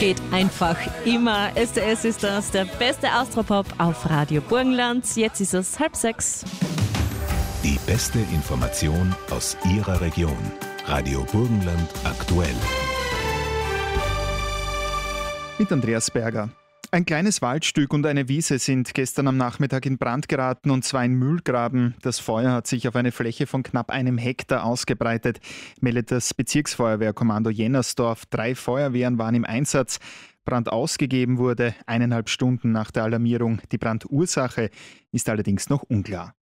Geht einfach immer. STS ist das, der beste Austropop auf Radio Burgenland. Jetzt ist es 5:30. Die beste Information aus Ihrer Region. Radio Burgenland aktuell. Mit Andreas Berger. Ein kleines Waldstück und eine Wiese sind gestern am Nachmittag in Brand geraten, und zwar in Mühlgraben. Das Feuer hat sich auf eine Fläche von knapp 1 Hektar ausgebreitet, meldet das Bezirksfeuerwehrkommando Jennersdorf. 3 Feuerwehren waren im Einsatz. Brand ausgegeben wurde 1,5 Stunden nach der Alarmierung. Die Brandursache ist allerdings noch unklar.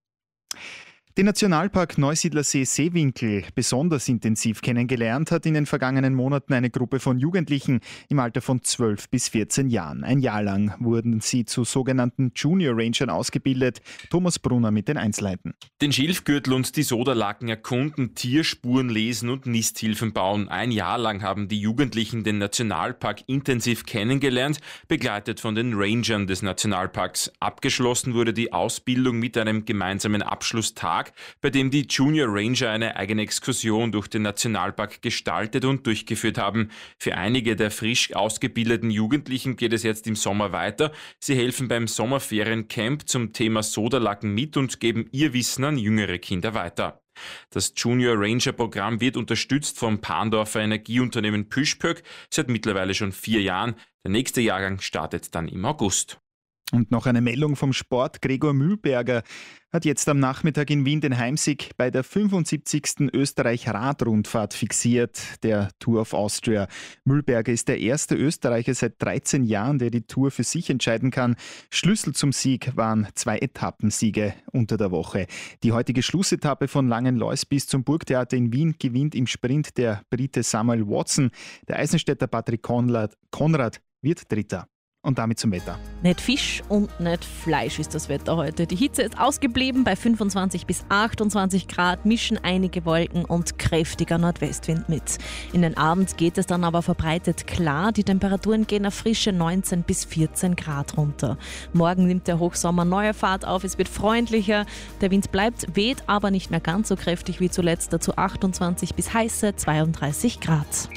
Den Nationalpark Neusiedlersee-Seewinkel besonders intensiv kennengelernt hat in den vergangenen Monaten eine Gruppe von Jugendlichen im Alter von 12 bis 14 Jahren. Ein Jahr lang wurden sie zu sogenannten Junior Rangern ausgebildet. Thomas Brunner mit den Einzelheiten. Den Schilfgürtel und die Sodalaken erkunden, Tierspuren lesen und Nisthilfen bauen. Ein Jahr lang haben die Jugendlichen den Nationalpark intensiv kennengelernt, begleitet von den Rangern des Nationalparks. Abgeschlossen wurde die Ausbildung mit einem gemeinsamen Abschlusstag, bei dem die Junior Ranger eine eigene Exkursion durch den Nationalpark gestaltet und durchgeführt haben. Für einige der frisch ausgebildeten Jugendlichen geht es jetzt im Sommer weiter. Sie helfen beim Sommerferiencamp zum Thema Sodalaken mit und geben ihr Wissen an jüngere Kinder weiter. Das Junior Ranger Programm wird unterstützt vom Pandorfer Energieunternehmen Püschpöck seit mittlerweile schon 4 Jahren. Der nächste Jahrgang startet dann im August. Und noch eine Meldung vom Sport. Gregor Mühlberger hat jetzt am Nachmittag in Wien den Heimsieg bei der 75. Österreich-Radrundfahrt fixiert, der Tour of Austria. Mühlberger ist der erste Österreicher seit 13 Jahren, der die Tour für sich entscheiden kann. Schlüssel zum Sieg waren 2 Etappensiege unter der Woche. Die heutige Schlussetappe von Langenlois bis zum Burgtheater in Wien gewinnt im Sprint der Brite Samuel Watson. Der Eisenstädter Patrick Konrad wird Dritter. Und damit zum Wetter. Nicht Fisch und nicht Fleisch ist das Wetter heute. Die Hitze ist ausgeblieben bei 25 bis 28 Grad, mischen einige Wolken und kräftiger Nordwestwind mit. In den Abend geht es dann aber verbreitet klar. Die Temperaturen gehen auf frische 19 bis 14 Grad runter. Morgen nimmt der Hochsommer neue Fahrt auf, es wird freundlicher. Der Wind bleibt, weht aber nicht mehr ganz so kräftig wie zuletzt, dazu 28 bis heiße 32 Grad.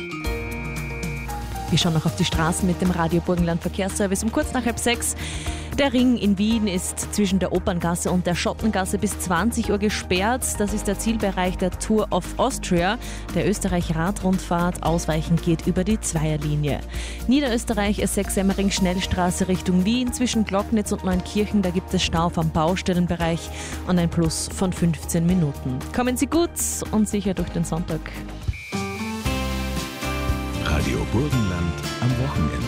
Wir schauen noch auf die Straßen mit dem Radio Burgenland Verkehrsservice um kurz nach 5:30. Der Ring in Wien ist zwischen der Operngasse und der Schottengasse bis 20 Uhr gesperrt. Das ist der Zielbereich der Tour of Austria, der Österreich-Radrundfahrt. Ausweichen geht über die Zweierlinie. Niederösterreich S6 Semmering-Schnellstraße Richtung Wien. Zwischen Glocknitz und Neunkirchen, da gibt es Stau vom Baustellenbereich und ein Plus von 15 Minuten. Kommen Sie gut und sicher durch den Sonntag. Radio Burgenland am Wochenende.